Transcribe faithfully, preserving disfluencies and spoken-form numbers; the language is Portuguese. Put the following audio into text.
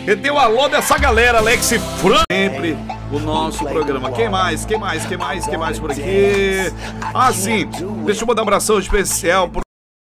E tem o alô dessa galera, Alex Fran. Sempre o nosso programa. Quem mais? Quem mais? Quem mais? Quem mais por aqui? Ah, sim. Deixa eu mandar um abração especial pro